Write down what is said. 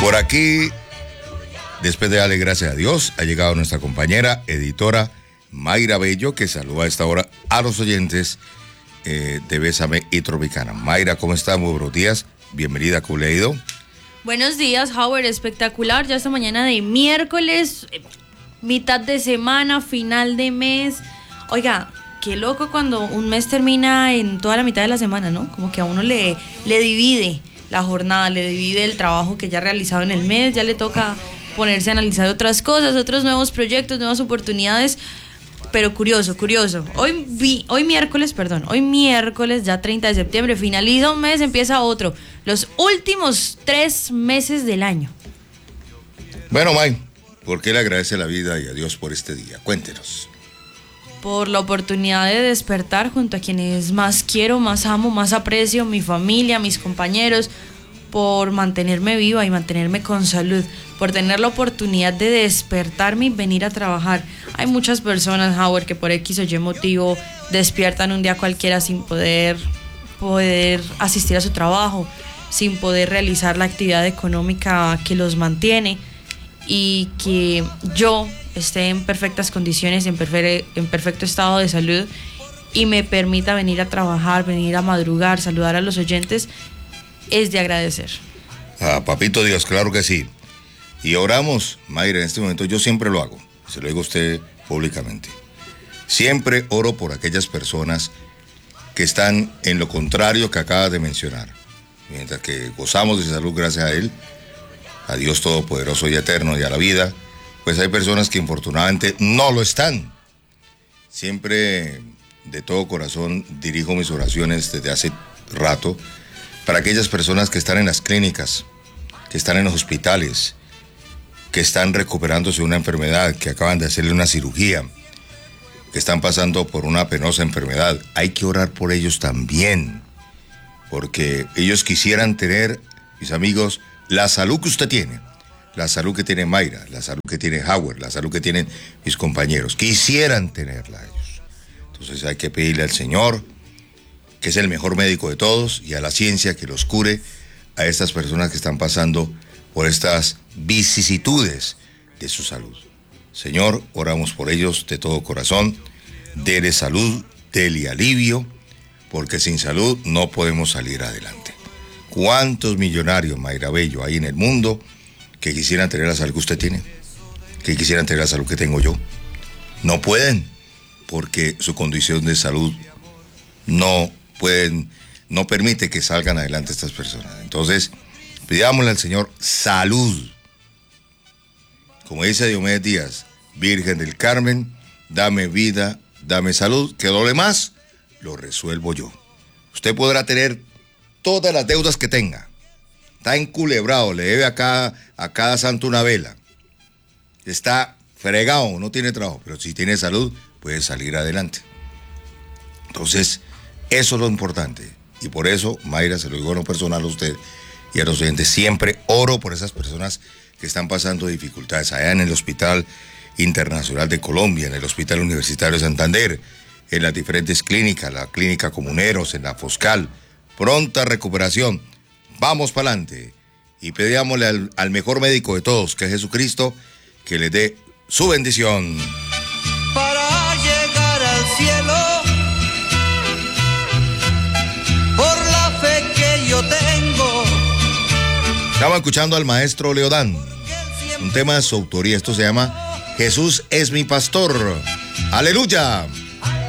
Por aquí, después de darle gracias a Dios, ha llegado nuestra compañera, editora Mayra Bello, que saluda a esta hora a los oyentes de Bésame y Tropicana. Mayra, ¿cómo estás? Muy buenos días. Bienvenida a Culeido. Buenos días, Howard. Espectacular. Ya esta mañana de miércoles, mitad de semana, final de mes. Oiga, qué loco cuando un mes termina en toda la mitad de la semana, ¿no? Como que a uno le divide la jornada, le divide el trabajo que ya ha realizado en el mes, ya le toca ponerse a analizar otras cosas, otros nuevos proyectos, nuevas oportunidades. Pero curioso. Hoy miércoles, ya 30 de septiembre, finaliza un mes, empieza otro. Los últimos 3 meses del año. Bueno, May, ¿por qué le agradece la vida y a Dios por este día? Cuéntenos. Por la oportunidad de despertar junto a quienes más quiero, más amo, más aprecio, mi familia, mis compañeros, por mantenerme viva y mantenerme con salud, por tener la oportunidad de despertarme y venir a trabajar. Hay muchas personas, Howard, que por X o Y motivo despiertan un día cualquiera sin poder asistir a su trabajo, sin poder realizar la actividad económica que los mantiene, y que yo esté en perfectas condiciones, en perfecto estado de salud y me permita venir a trabajar, venir a madrugar, saludar a los oyentes, es de agradecer. Papito Dios, claro que sí. Y oramos, Mayra, en este momento yo siempre lo hago, se lo digo a usted públicamente. Siempre oro por aquellas personas que están en lo contrario que acaba de mencionar. Mientras que gozamos de salud gracias a Él, a Dios Todopoderoso y Eterno y a la vida, pues hay personas que infortunadamente no lo están. Siempre de todo corazón dirijo mis oraciones desde hace rato para aquellas personas que están en las clínicas, que están en los hospitales, que están recuperándose de una enfermedad, que acaban de hacerle una cirugía, que están pasando por una penosa enfermedad. Hay que orar por ellos también, porque ellos quisieran tener, mis amigos, la salud que usted tiene, la salud que tiene Mayra, la salud que tiene Howard, la salud que tienen mis compañeros. Quisieran tenerla ellos. Entonces hay que pedirle al Señor, que es el mejor médico de todos, y a la ciencia que los cure a estas personas que están pasando por estas vicisitudes de su salud. Señor, oramos por ellos de todo corazón. Dele salud, dele alivio, porque sin salud no podemos salir adelante. ¿Cuántos millonarios, Mayra Bello, hay en el mundo que quisieran tener la salud que usted tiene? Que quisieran tener la salud que tengo yo. No pueden, porque su condición de salud no permite que salgan adelante estas personas. Entonces, pidámosle al Señor salud. Como dice Diomedes Díaz, Virgen del Carmen, dame vida, dame salud, que lo demás lo resuelvo yo. Usted podrá tener todas las deudas que tenga. Está enculebrado, le debe a cada santo una vela. Está fregado, no tiene trabajo, pero si tiene salud, puede salir adelante. Entonces, eso es lo importante. Y por eso, Mayra, se lo digo en lo personal a usted y a los oyentes, siempre oro por esas personas que están pasando dificultades allá en el Hospital Internacional de Colombia, en el Hospital Universitario de Santander, en las diferentes clínicas, la Clínica Comuneros, en la Foscal. Pronta recuperación. Vamos para adelante. Y pidámosle al mejor médico de todos, que es Jesucristo, que le dé su bendición. Para llegar al cielo, por la fe que yo tengo. Estamos escuchando al maestro Leodán, un tema de su autoría. Esto se llama Jesús es mi pastor. ¡Aleluya!